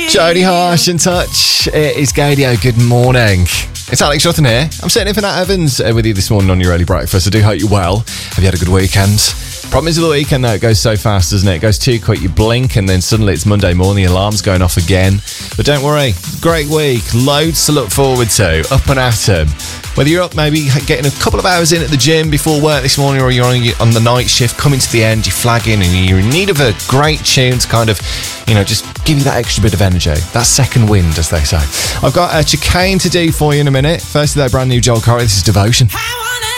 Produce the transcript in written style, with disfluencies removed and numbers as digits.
Jodie Harsh in touch. It is Gadio. Good morning. It's Alex Shotton here. I'm sitting in for Nat Evans with you this morning on your early breakfast. I do hope you're well. Have you had a good weekend? Problem is with the weekend though, it goes so fast, doesn't it? It goes too quick. You blink and then suddenly it's Monday morning, the alarm's going off again. But don't worry, great week, loads to look forward to, up and at 'em. Whether you're up maybe getting a couple of hours in at the gym before work this morning, or you're on the night shift, coming to the end, you're flagging and you're in need of a great tune to kind of, just give you that extra bit of energy, that second wind, as they say. I've got a chicane to do for you in a minute. First, that brand new Joel Corey, this is Devotion.